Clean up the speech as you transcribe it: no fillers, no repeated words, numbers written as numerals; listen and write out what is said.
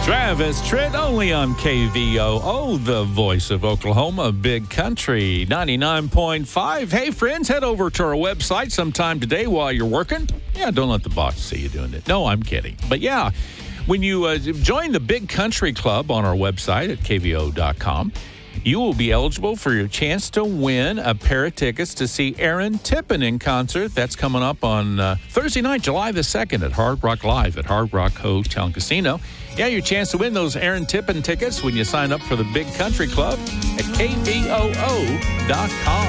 Travis Tritt, only on KVOO, the voice of Oklahoma, Big Country 99.5. Hey, friends, head over to our website sometime today while you're working. Yeah, don't let the boss see you doing it. No, I'm kidding. But yeah, when you join the Big Country Club on our website at KVOO.com, you will be eligible for your chance to win a pair of tickets to see Aaron Tippin in concert. That's coming up on Thursday night, July the 2nd at Hard Rock Live at Hard Rock Hotel and Casino. Yeah, your chance to win those Aaron Tippin tickets when you sign up for the Big Country Club at KVOO.com.